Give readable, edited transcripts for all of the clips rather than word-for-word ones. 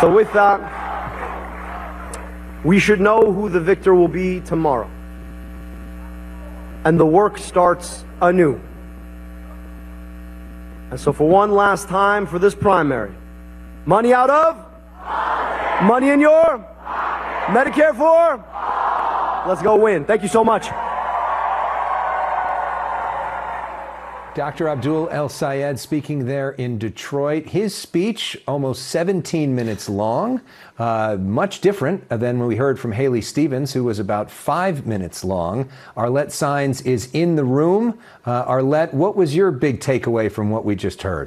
So with that, we should know who the victor will be tomorrow. And the work starts anew. And so for one last time for this primary, money out of? Money in your? Medicare for? Let's go win. Thank you so much. Dr. Abdul El-Sayed speaking there in Detroit. His speech, almost 17 minutes long, much different than when we heard from Haley Stevens, who was about 5 minutes long. Arlette Saenz is in the room. Arlette, what was your big takeaway from what we just heard?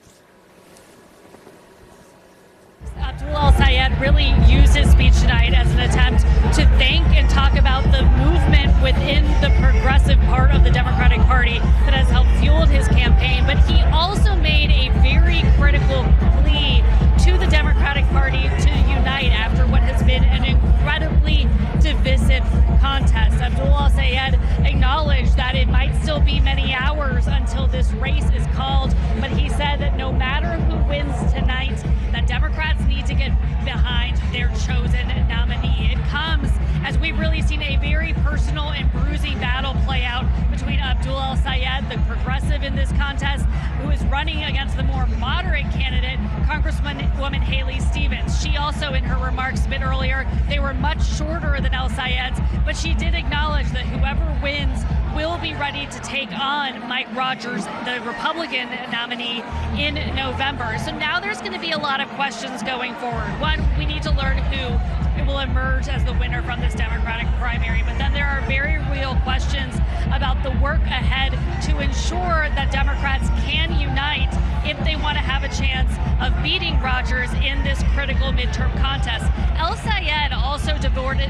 Abdul El-Sayed really used his speech tonight as an attempt to thank and talk about the movement within the progressive part of the Democratic Party that has helped fuel his campaign. But he also made a very critical plea to the Democratic Party to unite after what has been an incredibly divisive contest. Abdul El-Sayed acknowledged that it might still be many hours until this race is called, but he said that no matter who wins tonight, that Democrats need to get behind their chosen nominee. It comes as we've really seen a very personal and bruising battle play out between Abdul El-Sayed, the progressive in this contest, who is running against the more moderate candidate, Congresswoman Haley Stevens. She also, in her remarks a bit earlier, they were much shorter than El-Sayed's, but she did acknowledge that whoever wins will be ready to take on Mike Rogers, the Republican nominee, in November. So now there's going to be a lot of questions going forward. One, we need to learn who will emerge as the winner from this Democratic primary. But then there are very real questions about the work ahead to ensure that Democrats can unite if they want to have a chance of beating Rogers in this critical midterm contest. El-Sayed also devoted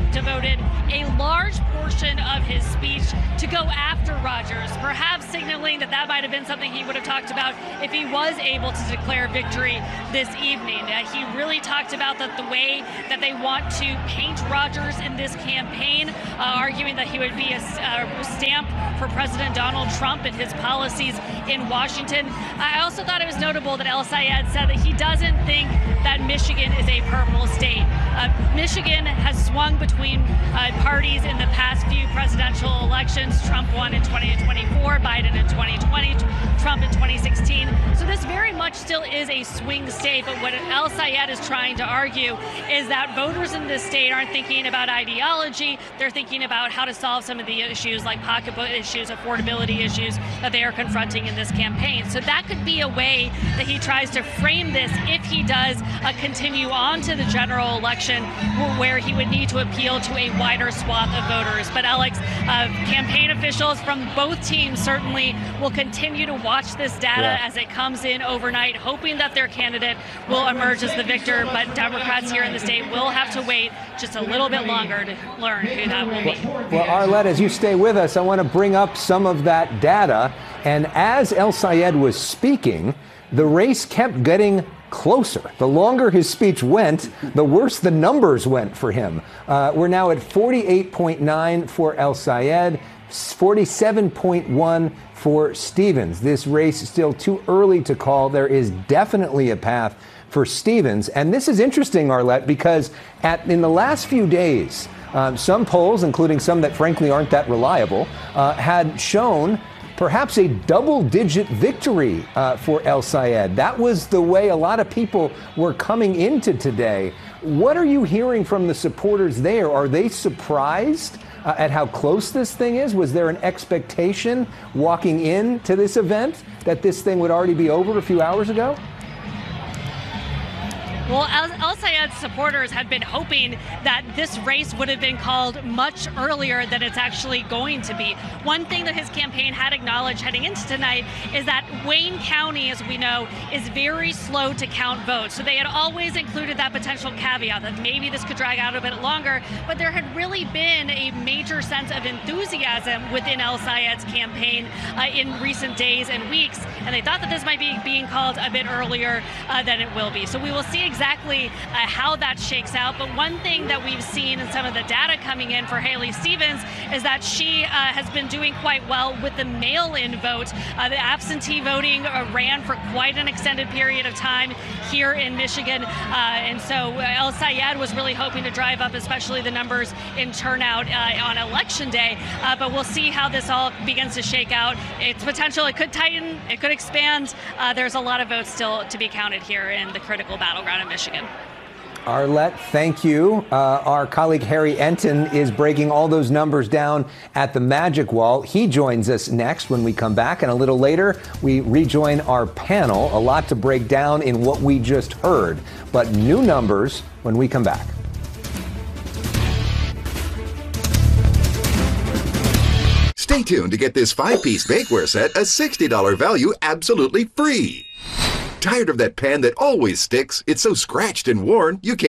a large portion of his speech to go after Rogers, perhaps signaling that that might have been something he would have talked about if he was able to declare victory this evening. He really talked about the way that they want to paint Rogers in this campaign, arguing that he would be a stamp for President Donald Trump and his policies in Washington. I also thought it was notable that El-Sayed said that he doesn't think that Michigan is a purple state. Michigan has swung between parties in the past few presidential elections. Trump won in 2024, Biden in 2020, Trump in 2016. So this very much still is a swing state, but what El-Sayed is trying to argue is that voters in this state aren't thinking about ideology. They're thinking about how to solve some of the issues like pocketbook issues, affordability issues that they are confronting in this campaign. So that could be a way that he tries to frame this if he does continue on to the general election, where he would need to appeal to a wider swath of voters. But Alex, campaign officials from both teams certainly will continue to watch this data as it comes in overnight, hoping that their candidate will emerge as the victor. But Democrats here in the state will have to wait just a little bit longer to learn who that will be. Well, Arlette, as you stay with us, I want to bring up some of that data. And as El-Sayed was speaking, the race kept getting closer. The longer his speech went, the worse the numbers went for him. We're now at 48.9 for El-Sayed, 47.1 for Stevens. This race is still too early to call. There is definitely a path for Stevens. And this is interesting, Arlette, because in the last few days, some polls, including some that frankly aren't that reliable, had shown perhaps a double-digit victory for El-Sayed. That was the way a lot of people were coming into today. What are you hearing from the supporters there? Are they surprised at how close this thing is? Was there an expectation walking into this event that this thing would already be over a few hours ago? Well, El-Sayed's supporters had been hoping that this race would have been called much earlier than it's actually going to be. One thing that his campaign had acknowledged heading into tonight is that Wayne County, as we know, is very slow to count votes. So they had always included that potential caveat that maybe this could drag out a bit longer, but there had really been a major sense of enthusiasm within El-Sayed's campaign in recent days and weeks, and they thought that this might be being called a bit earlier than it will be. So we will see exactly how that shakes out, but one thing that we've seen in some of the data coming in for Haley Stevens is that she has been doing quite well with the mail-in vote. The absentee voting ran for quite an extended period of time here in Michigan, and so El Sayed was really hoping to drive up especially the numbers in turnout on Election Day, but we'll see how this all begins to shake out. It's potential, it could tighten, it could expand. There's a lot of votes still to be counted here in the critical battleground of Michigan. Arlette, thank you. Our colleague Harry Enton is breaking all those numbers down at the Magic Wall. He joins us next when we come back, and a little later we rejoin our panel. A lot to break down in what we just heard, but new numbers when we come back. Stay tuned to get this 5-piece bakeware set, a $60 value, absolutely free. Tired of that pan that always sticks? It's so scratched and worn, you can't